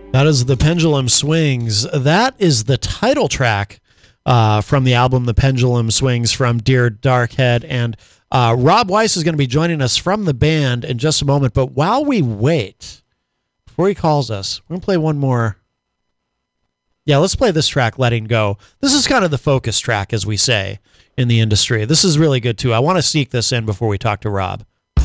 That is The Pendulum Swings. That is the title track from the album The Pendulum Swings from Dear Darkhead. And Rob Weiss is going to be joining us from the band in just a moment. But while we wait, before he calls us, we're going to play one more. Yeah, let's play this track, Letting Go. This is kind of the focus track, as we say in the industry. This is really good, too. I want to sneak this in before we talk to Rob.